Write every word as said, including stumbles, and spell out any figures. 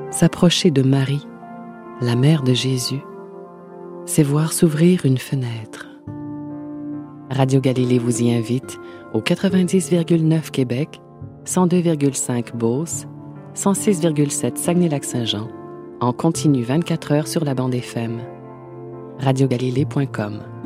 S'approcher de Marie, la mère de Jésus, c'est voir s'ouvrir une fenêtre. Radio Galilée vous y invite au quatre-vingt-dix virgule neuf Québec, cent deux virgule cinq Beauce, cent six virgule sept Saguenay-Lac-Saint-Jean, en continu vingt-quatre heures sur la bande F M. radio galilée point com